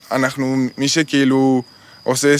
אנחנו, מי שכאילו עושה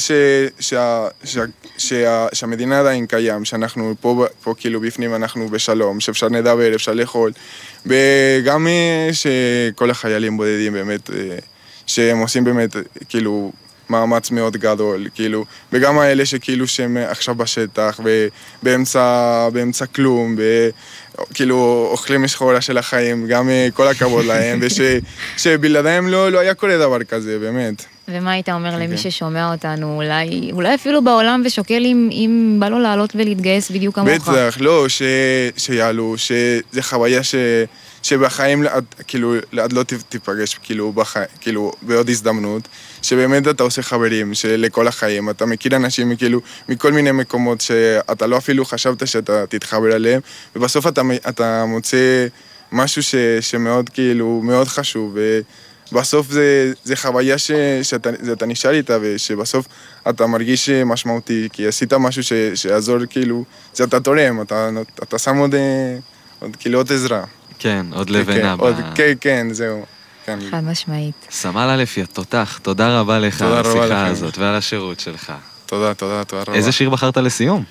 שהמדינה עדיין קיים, שאנחנו פה כאילו בפנים, אנחנו בשלום, שאפשר לדבר, אפשר לאכול, וגם שכל החיילים בודדים באמת, שהם עושים באמת כאילו מאמץ מאוד גדול, כאילו, וגם האלה שכאילו שהם עכשיו בשטח, ובאמצע כלום, וכאילו אוכלים משחורה של החיים, גם כל הכבוד להם, ושבלעדיהם לא היה כל דבר כזה, באמת. ומה היית אומר למי ששומע אותנו, אולי אפילו בעולם ושוקל אם בא לו לעלות ולהתגייס בדיוק כמוך? בטח, לא, שיעלו, שזה חוויה שבחיים כאילו עד לא תיפגש כאילו בעוד הזדמנות, שבאמת אתה עושה חברים לכל החיים, אתה מכיר אנשים כאילו מכל מיני מקומות שאתה לא אפילו חשבת שאתה תתחבר עליהם, ובסוף אתה מוצא משהו שמאוד כאילו מאוד חשוב, ובסוף זה חוויה שאתה נשאר איתה, ושבסוף אתה מרגיש משמעותי, כי עשית משהו שיעזור כאילו, זה אתה תורם, אתה שם עוד כאילו עוד עזרה. כן, עוד לבנה. כן, זהו. חד משמעית. סמל א' תותח, תודה רבה לך על השיחה הזאת ועל השירות שלך. תודה רבה. איזה שיר בחרת לסיום?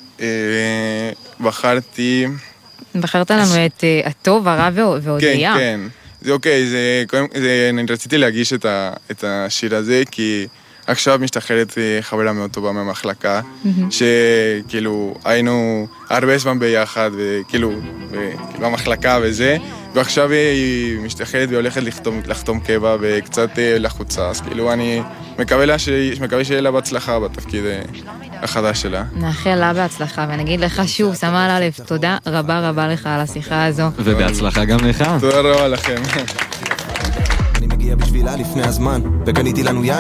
בחרת לנו את הטוב, הרע והודיה. כן. זה אוקיי, אני רציתי להגיש את השיר הזה, כי עכשיו משתחררת חברה מאוד טובה מהמחלקה, שכאילו היינו הרבה זמן ביחד, וכאילו במחלקה וזה, ועכשיו היא משתחררת והולכת לחתום קבע וקצת לחוצה, אז כאילו אני מקווה שיהיה לה בהצלחה בתפקיד החדש שלה. נאחל לה בהצלחה, ונגיד לך שוב, סמל א', תודה רבה לך על השיחה הזו. ובהצלחה גם לך. תודה רבה לכם. אני מגיע בשבילה לפני הזמן, וקניתי לנו יין.